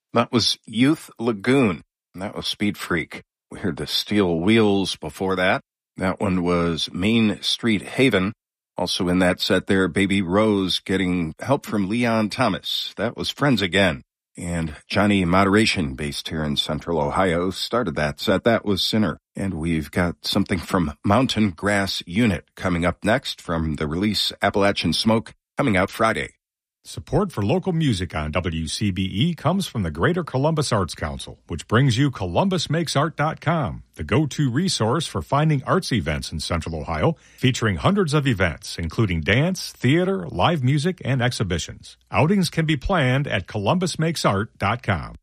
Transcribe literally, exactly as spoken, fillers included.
That was Youth Lagoon. And that was Speed Freak. We heard the Steel Wheels before that. That one was Main Street Haven. Also in that set there, Baby Rose getting help from Leon Thomas. That was Friends Again. And Johnny Moderation, based here in Central Ohio, started that set. That was Sinner. And we've got something from Mountain Grass Unit coming up next from the release Appalachian Smoke, coming out Friday. Support for local music on W C B E comes from the Greater Columbus Arts Council, which brings you Columbus Makes Art dot com, the go-to resource for finding arts events in Central Ohio, featuring hundreds of events, including dance, theater, live music, and exhibitions. Outings can be planned at Columbus Makes Art dot com.